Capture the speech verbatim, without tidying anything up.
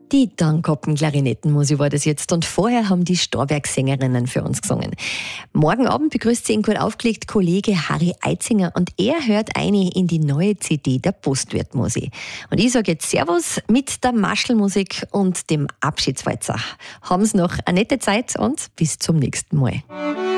Die Dangkoppen-Klarinettenmusik war das jetzt und vorher haben die Storberg-Sängerinnen für uns gesungen. Morgen Abend begrüßt sie in Gut aufgelegt Kollege Harry Eitzinger und er hört eine in die neue C D der Postwirt-Musik. Und ich sage jetzt Servus mit der Maschelmusik und dem Abschiedswalzer. Haben Sie noch eine nette Zeit und bis zum nächsten Mal.